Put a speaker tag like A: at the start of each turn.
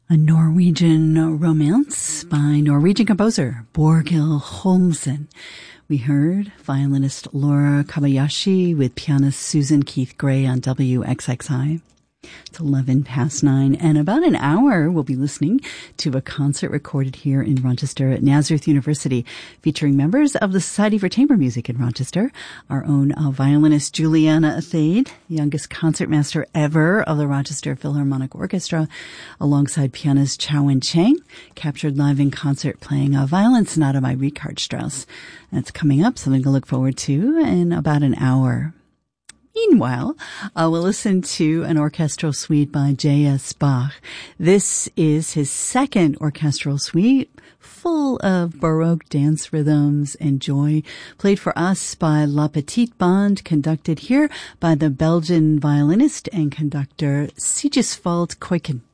A: A Norwegian romance by Norwegian composer Borghild Holmsen. We heard violinist Laura Kobayashi with pianist Susan Keith Gray on WXXI. It's 9:11, and about an hour we'll be listening to a concert recorded here in Rochester at Nazareth University featuring members of the Society for Chamber Music in Rochester, our own violinist Juliana Athade, youngest concertmaster ever of the Rochester Philharmonic Orchestra, alongside pianist Chow-Wen Chang, captured live in concert playing a violin sonata by Richard Strauss. That's coming up, something to look forward to in about an hour. Meanwhile, we'll listen to an orchestral suite by J.S. Bach. This is his second orchestral suite, full of Baroque dance rhythms and joy, played for us by La Petite Bande, conducted here by the Belgian violinist and conductor Sigiswald Kuijken.